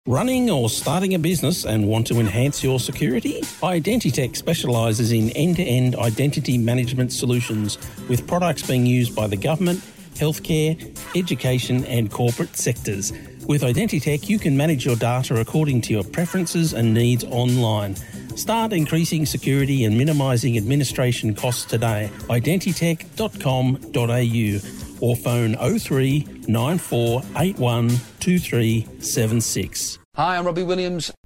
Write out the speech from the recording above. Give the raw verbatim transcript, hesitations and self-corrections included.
Running or starting a business and want to enhance your security? Identitech specialises in end-to-end identity management solutions with products being used by the government, healthcare, education and corporate sectors. With Identitech, you can manage your data according to your preferences and needs online. Start increasing security and minimising administration costs today. identitech dot com dot a u or phone oh three nine four eight one two three seven six. Hi, I'm Robbie Williams.